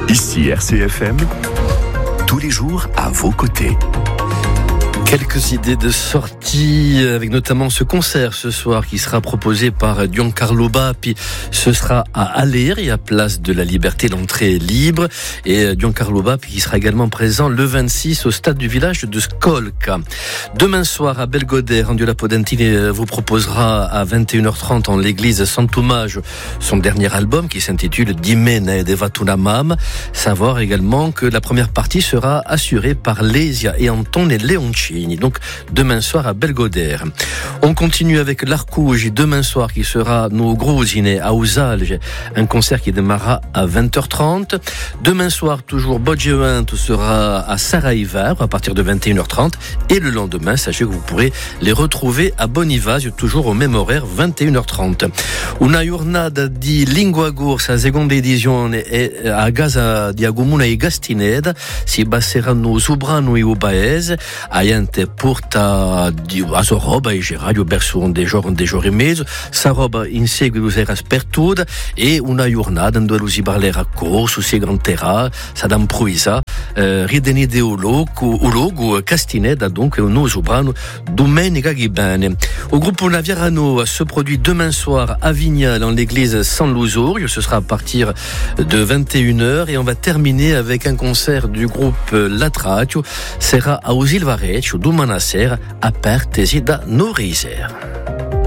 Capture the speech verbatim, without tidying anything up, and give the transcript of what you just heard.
Ici R C F M, tous les jours à vos côtés. Quelques idées de sortie, avec notamment ce concert ce soir qui sera proposé par Giancarlo Bapi. Ce sera à Aleri, à Place de la Liberté, l'entrée est libre. Et Giancarlo Bapi qui sera également présent le vingt-six au stade du village de Skolka. Demain soir à Belgodère, Andiola Podentini vous proposera à vingt et une heures trente en l'église Sant'Umago son dernier album qui s'intitule Dimene Devatuna Mam. Savoir également que la première partie sera assurée par Lesia et Antone Leonci. Donc demain soir à Belgodère. On continue avec l'Arcouge demain soir qui sera nos Grosine à Usalge, un concert qui démarrera à vingt heures trente. Demain soir toujours Bodgevento sera à Saraiva à partir de vingt et une heures trente et le lendemain sachez que vous pourrez les retrouver à Bonivaz toujours au même horaire vingt et une heures trente. Una giornata di lingua corsa seconda edizione a casa di Agumuna e Gastineda si passeranno su brano e Ubaese a porta a sua roba e radio verso un dei giorni dei giorni e mezzo sa roba in seguito sarà spertuta e una giornata dove si parlerà corso si canterà sa d'improvvisa eh, ridenide o logo o logo Castineda donc un nuovo brano Domenica Ghibane. Au groupe Naviarano se produit demain soir à Vignal en l'église San Lusorio, ce sera à partir de vingt et une heures et on va terminer avec un concert du groupe Latracio sera a Usilvareccio Domana sera a Pertesi da Norisera.